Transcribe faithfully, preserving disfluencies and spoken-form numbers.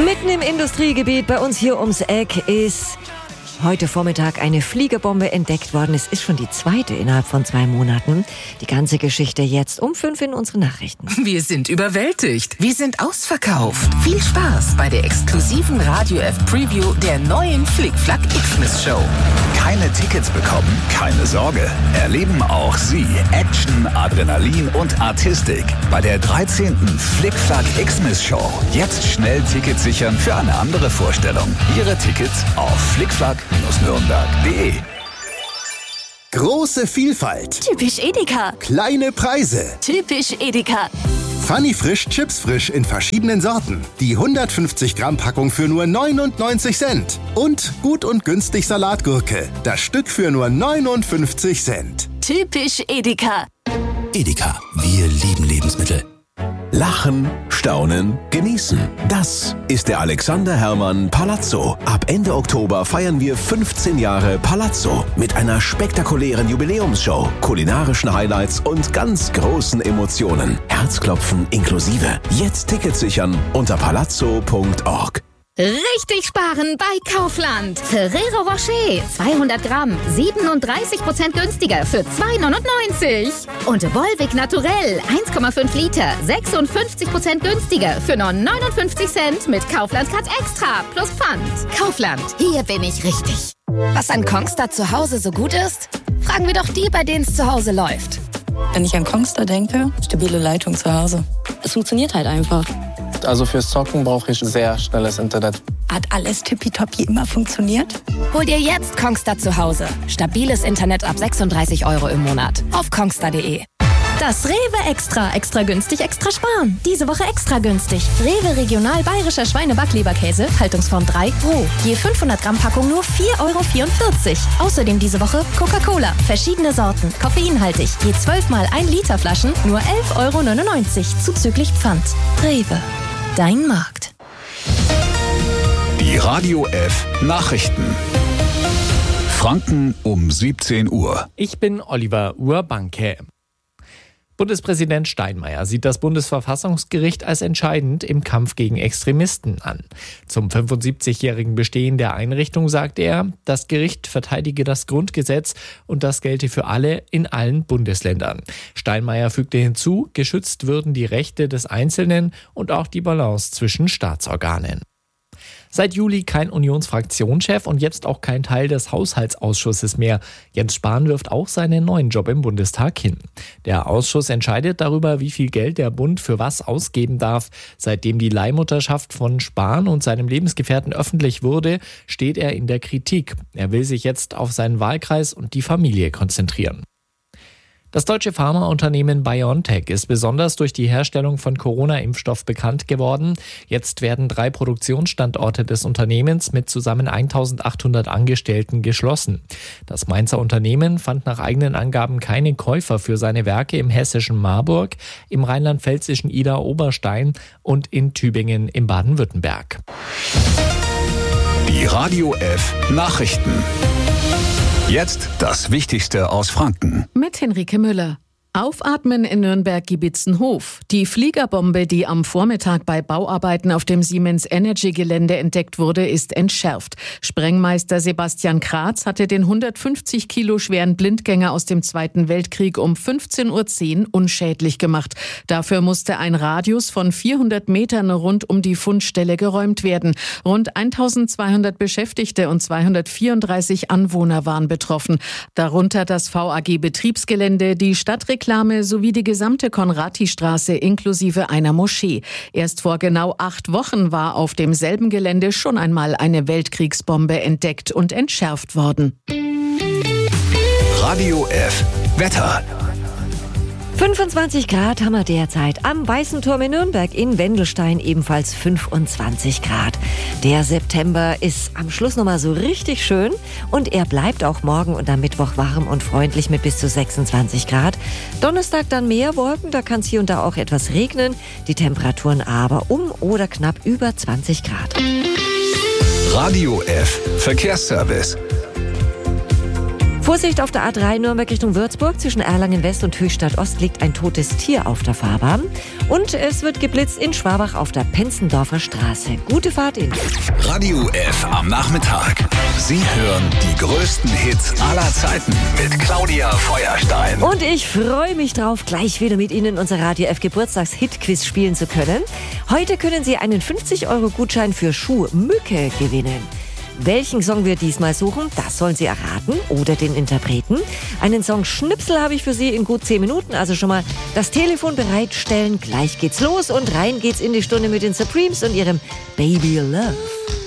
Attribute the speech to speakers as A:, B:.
A: Mitten im Industriegebiet bei uns hier ums Eck ist heute Vormittag eine Fliegerbombe entdeckt worden. Es ist schon die zweite innerhalb von zwei Monaten. Die ganze Geschichte jetzt um fünf in unseren Nachrichten.
B: Wir sind überwältigt. Wir sind ausverkauft. Viel Spaß bei der exklusiven Radio F Preview der neuen Flickflack Xmas Show.
C: Keine Tickets bekommen? Keine Sorge. Erleben auch Sie Action, Adrenalin und Artistik bei der dreizehnten Flickflack Xmas Show. Jetzt schnell Tickets sichern für eine andere Vorstellung. Ihre Tickets auf flickflack nürnberg punkt de.
D: Große Vielfalt.
E: Typisch Edeka.
D: Kleine Preise.
E: Typisch Edeka.
D: Funny Frisch Chips Frisch in verschiedenen Sorten. Die hundertfünfzig Gramm Packung für nur neunundneunzig Cent. Und gut und günstig Salatgurke. Das Stück für nur neunundfünfzig Cent.
E: Typisch Edeka.
F: Edeka, wir lieben Lebensmittel.
G: Lachen, staunen, genießen. Das ist der Alexander Herrmann Palazzo. Ab Ende Oktober feiern wir fünfzehn Jahre Palazzo mit einer spektakulären Jubiläumsshow, kulinarischen Highlights und ganz großen Emotionen. Herzklopfen inklusive. Jetzt Tickets sichern unter palazzo punkt org.
H: Richtig sparen bei Kaufland. Ferrero Rocher zweihundert Gramm, siebenunddreißig Prozent günstiger für zwei neunundneunzig. Und Volvic Naturell eins Komma fünf Liter, sechsundfünfzig Prozent günstiger für nur neunundfünfzig Cent mit Kaufland Card Extra plus Pfand. Kaufland, hier bin ich richtig.
I: Was an Kongstar zu Hause so gut ist? Fragen wir doch die, bei denen es zu Hause läuft.
J: Wenn ich an Kongstar denke, stabile Leitung zu Hause.
I: Es funktioniert halt einfach.
K: Also fürs Zocken brauche ich sehr schnelles Internet.
J: Hat alles tippitoppi immer funktioniert?
I: Hol dir jetzt Kongstar zu Hause. Stabiles Internet ab sechsunddreißig Euro im Monat. Auf kongstar punkt de.
L: Das Rewe Extra. Extra günstig, extra sparen. Diese Woche extra günstig. Rewe Regional Bayerischer Schweine-Backleberkäse, Haltungsform drei, roh. Je fünfhundert Gramm Packung nur vier Euro vierundvierzig. Außerdem diese Woche Coca-Cola. Verschiedene Sorten, koffeinhaltig. Je zwölf mal ein Liter Flaschen nur elf Euro neunundneunzig. Zuzüglich Pfand. Rewe. Dein Markt.
C: Die Radio F Nachrichten. Franken um siebzehn Uhr.
M: Ich bin Oliver Urbanke. Bundespräsident Steinmeier sieht das Bundesverfassungsgericht als entscheidend im Kampf gegen Extremisten an. Zum fünfundsiebzigjährigen Bestehen der Einrichtung sagt er, das Gericht verteidige das Grundgesetz und das gelte für alle in allen Bundesländern. Steinmeier fügte hinzu, geschützt würden die Rechte des Einzelnen und auch die Balance zwischen Staatsorganen. Seit Juli kein Unionsfraktionschef und jetzt auch kein Teil des Haushaltsausschusses mehr. Jens Spahn wirft auch seinen neuen Job im Bundestag hin. Der Ausschuss entscheidet darüber, wie viel Geld der Bund für was ausgeben darf. Seitdem die Leihmutterschaft von Spahn und seinem Lebensgefährten öffentlich wurde, steht er in der Kritik. Er will sich jetzt auf seinen Wahlkreis und die Familie konzentrieren. Das deutsche Pharmaunternehmen BioNTech ist besonders durch die Herstellung von Corona-Impfstoff bekannt geworden. Jetzt werden drei Produktionsstandorte des Unternehmens mit zusammen eintausendachthundert Angestellten geschlossen. Das Mainzer Unternehmen fand nach eigenen Angaben keine Käufer für seine Werke im hessischen Marburg, im rheinland-pfälzischen Idar-Oberstein und in Tübingen im Baden-Württemberg.
C: Die Radio F Nachrichten. Jetzt das Wichtigste aus Franken.
N: Mit Henrike Müller. Aufatmen in Nürnberg-Giebitzenhof. Die Fliegerbombe, die am Vormittag bei Bauarbeiten auf dem Siemens Energy-Gelände entdeckt wurde, ist entschärft. Sprengmeister Sebastian Kratz hatte den hundertfünfzig Kilo schweren Blindgänger aus dem Zweiten Weltkrieg um fünfzehn Uhr zehn unschädlich gemacht. Dafür musste ein Radius von vierhundert Metern rund um die Fundstelle geräumt werden. Rund eintausendzweihundert Beschäftigte und zweihundertvierunddreißig Anwohner waren betroffen. Darunter das V A G-Betriebsgelände, die Stadtreklame sowie die gesamte Konrati-Straße inklusive einer Moschee. Erst vor genau acht Wochen war auf demselben Gelände schon einmal eine Weltkriegsbombe entdeckt und entschärft worden.
C: Radio F Wetter.
A: fünfundzwanzig Grad haben wir derzeit. Am Weißen Turm in Nürnberg, in Wendelstein ebenfalls fünfundzwanzig Grad. Der September ist am Schluss nochmal so richtig schön und er bleibt auch morgen und am Mittwoch warm und freundlich mit bis zu sechsundzwanzig Grad. Donnerstag dann mehr Wolken, da kann es hier und da auch etwas regnen. Die Temperaturen aber um oder knapp über zwanzig Grad.
C: Radio F Verkehrsservice.
A: Vorsicht auf der A drei Nürnberg Richtung Würzburg. Zwischen Erlangen West und Höchstadt Ost liegt ein totes Tier auf der Fahrbahn. Und es wird geblitzt in Schwabach auf der Penzendorfer Straße. Gute Fahrt in
C: Radio F am Nachmittag. Sie hören die größten Hits aller Zeiten mit Claudia Feuerstein.
A: Und ich freue mich drauf, gleich wieder mit Ihnen unser Radio F Geburtstags-Hit-Quiz spielen zu können. Heute können Sie einen fünfzig Euro Gutschein für Schuh Mücke gewinnen. Welchen Song wir diesmal suchen, das sollen Sie erraten oder den Interpreten. Einen Song-Schnipsel habe ich für Sie in gut zehn Minuten, also schon mal das Telefon bereitstellen. Gleich geht's los und rein geht's in die Stunde mit den Supremes und ihrem Baby Love.